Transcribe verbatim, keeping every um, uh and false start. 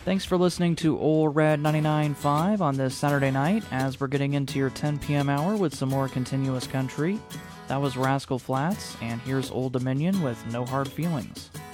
Thanks for listening to Ole Red ninety-nine point five on this Saturday night as we're getting into your ten p.m. hour with some more continuous country. That was Rascal Flatts, and here's Old Dominion with No Hard Feelings.